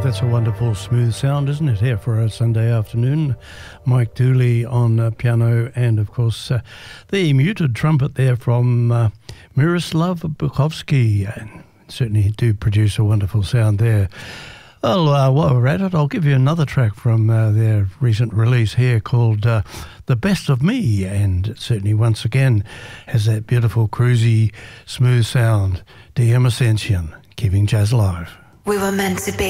That's a wonderful smooth sound, isn't it, here for a Sunday afternoon? Mike Dooley on piano, and of course the muted trumpet there from Miroslav Bukovsky. And certainly do produce a wonderful sound there. Well, while we're at it, I'll give you another track from their recent release here called The Best of Me, and it certainly once again has that beautiful cruisy smooth sound. DM Ascension, keeping jazz alive. We were meant to be.